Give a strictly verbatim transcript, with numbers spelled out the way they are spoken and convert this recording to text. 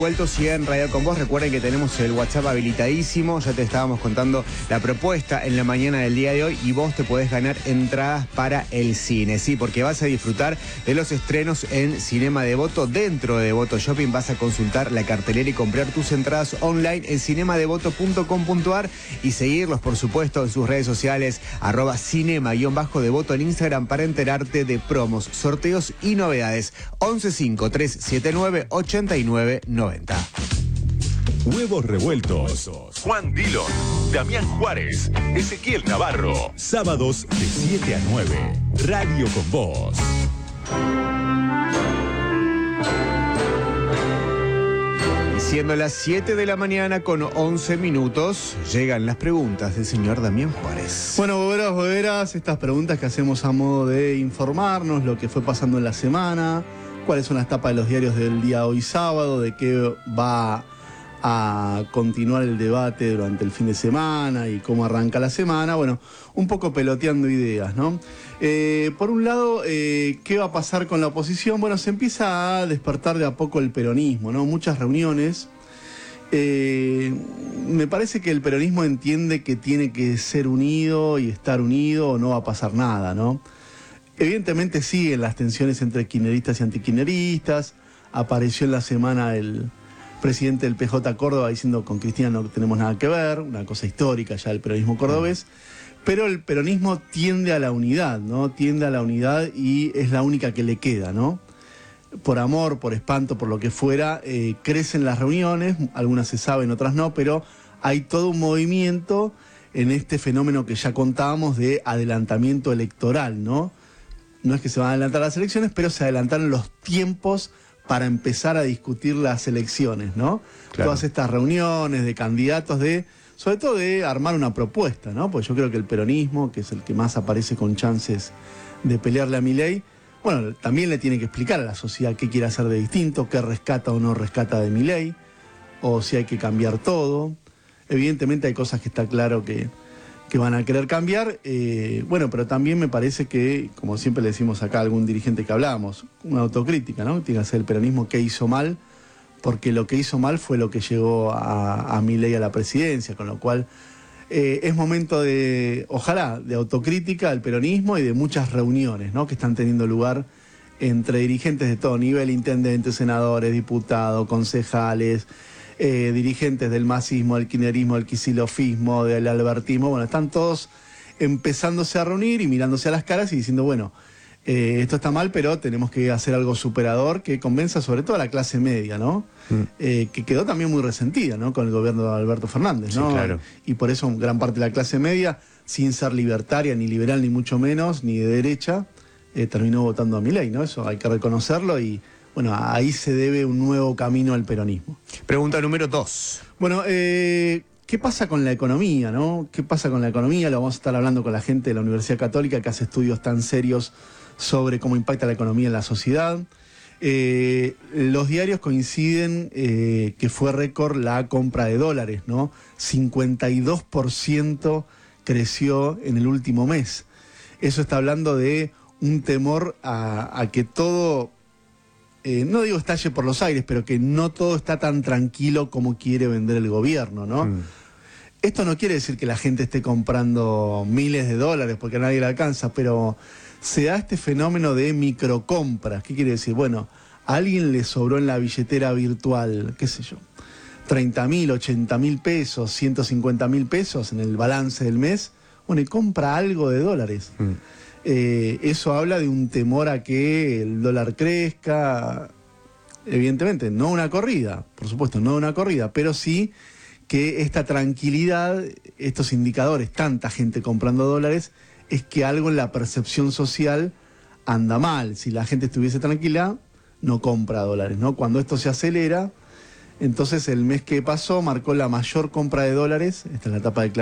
Vuelto sigue en Radio con Vos. Recuerden que tenemos el WhatsApp habilitadísimo. Ya te estábamos contando la propuesta en la mañana del día de hoy y vos te podés ganar entradas para el cine, sí, porque vas a disfrutar de los estrenos en Cinema Devoto. Dentro de Devoto Shopping vas a consultar la cartelera y comprar tus entradas online en cinema devoto punto com punto ar y seguirlos, por supuesto, en sus redes sociales, arroba cinema-devoto en Instagram para enterarte de promos, sorteos y novedades. once cinco tres siete nueve ochenta y nueve noventa. Huevos revueltos. Juan Dillon, Damián Juárez, Ezequiel Navarro. Sábados de siete a nueve. Radio con Vos. Siendo las siete de la mañana con once minutos, llegan las preguntas del señor Damián Juárez. Bueno, boberas, boberas, estas preguntas que hacemos a modo de informarnos lo que fue pasando en la semana, cuáles son las tapas de los diarios del día hoy sábado, de qué va a continuar el debate durante el fin de semana y cómo arranca la semana. Bueno, un poco peloteando ideas, ¿no? Eh, por un lado, eh, ¿qué va a pasar con la oposición? Bueno, se empieza a despertar de a poco el peronismo, ¿no? Muchas reuniones. Eh, me parece que el peronismo entiende que tiene que ser unido y estar unido o no va a pasar nada, ¿no? Evidentemente siguen las tensiones entre kirchneristas y antikirchneristas. Apareció en la semana el presidente del P J Córdoba diciendo con Cristina no tenemos nada que ver, una cosa histórica ya del peronismo cordobés. Pero el peronismo tiende a la unidad, ¿no? Tiende a la unidad y es la única que le queda, ¿no? Por amor, por espanto, por lo que fuera, eh, crecen las reuniones, algunas se saben, otras no, pero hay todo un movimiento en este fenómeno que ya contábamos de adelantamiento electoral, ¿no? No es que se van a adelantar las elecciones, pero se adelantaron los tiempos para empezar a discutir las elecciones, ¿no? Claro. Todas estas reuniones de candidatos, de sobre todo de armar una propuesta, ¿no? Porque yo creo que el peronismo, que es el que más aparece con chances de pelearle a Milei, bueno, también le tiene que explicar a la sociedad qué quiere hacer de distinto, qué rescata o no rescata de Milei, o si hay que cambiar todo. Evidentemente hay cosas que está claro que, que van a querer cambiar, eh, bueno, pero también me parece que, como siempre le decimos acá a algún dirigente que hablamos, una autocrítica, ¿no? Tiene que hacer el peronismo qué hizo mal, porque lo que hizo mal fue lo que llegó a, a Milei a la presidencia, con lo cual eh, es momento de, ojalá, de autocrítica del peronismo y de muchas reuniones, ¿no? Que están teniendo lugar entre dirigentes de todo nivel, intendentes, senadores, diputados, concejales, eh, dirigentes del masismo, del kirchnerismo, del kicilofismo, del albertismo. Bueno, están todos empezándose a reunir y mirándose a las caras y diciendo, bueno, Eh, esto está mal, pero tenemos que hacer algo superador que convenza sobre todo a la clase media, ¿no? Mm. Eh, que quedó también muy resentida, ¿no? Con el gobierno de Alberto Fernández, ¿no? Sí, claro. Y por eso gran parte de la clase media, sin ser libertaria, ni liberal, ni mucho menos, ni de derecha, eh, terminó votando a Milei, ¿no? Eso hay que reconocerlo y, bueno, ahí se debe un nuevo camino al peronismo. Pregunta número dos. Bueno, eh... ¿qué pasa con la economía, no? ¿Qué pasa con la economía? Lo vamos a estar hablando con la gente de la Universidad Católica que hace estudios tan serios sobre cómo impacta la economía en la sociedad. Eh, los diarios coinciden eh, que fue récord la compra de dólares, ¿no? cincuenta y dos por ciento creció en el último mes. Eso está hablando de un temor a, a que todo, eh, no digo estalle por los aires, pero que no todo está tan tranquilo como quiere vender el gobierno, ¿no? Mm. Esto no quiere decir que la gente esté comprando miles de dólares porque a nadie le alcanza, pero se da este fenómeno de microcompras. ¿Qué quiere decir? Bueno, a alguien le sobró en la billetera virtual, qué sé yo, treinta mil, ochenta mil pesos, ciento cincuenta mil pesos en el balance del mes, bueno, y compra algo de dólares. Mm. Eh, eso habla de un temor a que el dólar crezca, evidentemente, no una corrida, por supuesto, no una corrida, pero sí que esta tranquilidad, estos indicadores, tanta gente comprando dólares, es que algo en la percepción social anda mal. Si la gente estuviese tranquila, no compra dólares, ¿no? Cuando esto se acelera, entonces el mes que pasó marcó la mayor compra de dólares, esta es la etapa de